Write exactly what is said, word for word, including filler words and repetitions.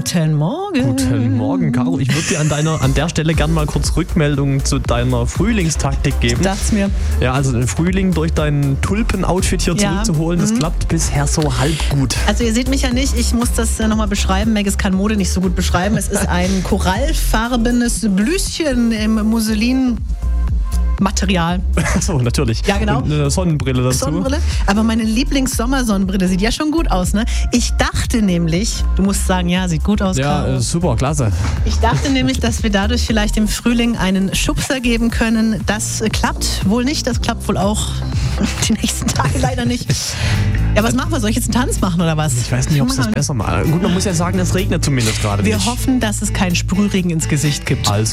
Guten Morgen. Guten Morgen, Caro. Ich würde dir an deiner, an der Stelle gerne mal kurz Rückmeldung zu deiner Frühlingstaktik geben. Ich dachte mir. Ja, also den Frühling durch dein Tulpen-Outfit hier Ja. zurückzuholen, das Mhm. klappt bisher so halb gut. Also ihr seht mich ja nicht, ich muss das äh, nochmal beschreiben. Megas kann Mode nicht so gut beschreiben. Es ist ein korallfarbenes Blüschen im Musselin. Material. Achso, natürlich. Ja, genau. Und eine Sonnenbrille dazu. Sonnenbrille. Aber meine Lieblings-Sommersonnenbrille sieht ja schon gut aus, ne? Ich dachte nämlich, du musst sagen, ja, sieht gut aus, Ja, Caro. äh, super, klasse. Ich dachte nämlich, dass wir dadurch vielleicht im Frühling einen Schubser geben können. Das äh, klappt wohl nicht, das klappt wohl auch die nächsten Tage leider nicht. Ja, was machen wir? Soll ich jetzt einen Tanz machen oder was? Ich weiß nicht, ob es das besser macht. Gut, man muss ja sagen, es regnet zumindest gerade nicht. Wir hoffen, dass es keinen Sprühregen ins Gesicht gibt. Also